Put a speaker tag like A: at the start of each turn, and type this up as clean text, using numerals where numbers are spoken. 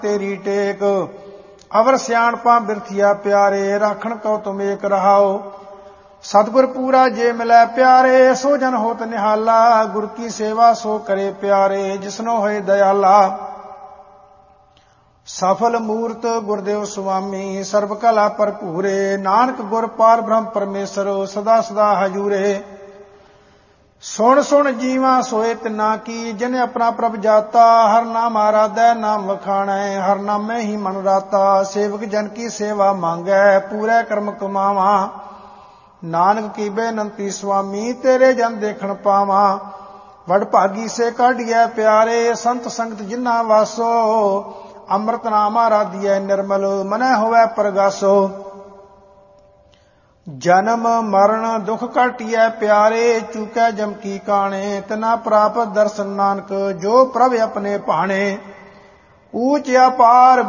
A: तेरी टेक। अवर सियाणपा बिरथिया प्यारे, राखण कौ तुम एक रहाओ। सतगुर पूरा जे मिलै प्यारे, सो जन होत निहाला। गुर की सेवा सो करे प्यारे, जिसनो होए दयाला। सफल मूर्त गुरदेव स्वामी, सर्व कला भरपूरे। नानक गुर पार ब्रह्म परमेश्वर, सदा सदा हजूरे। सुन सुन जीवा सोए तिना की, जिन्हें अपना प्रभ जाता। हर नाम आराधै नाम वखाणै, हर नामै ही मन राता। सेवक जन की सेवा मांगै, पूरै कर्म कमावा। नानक की बेनंती स्वामी, तेरे जन देखण पावा। वड भागी से काढ़िए प्यारे, संत संगत जिन्ना वासो। अमृत नाम आराधिए निर्मल, मनै होवै परगासो। जन्म मरण दुख काटिए प्यारे, चूकै जम की काणे। तना प्राप्त दर्शन नानक, जो प्रभ अपने भाणे। ऊंच अपार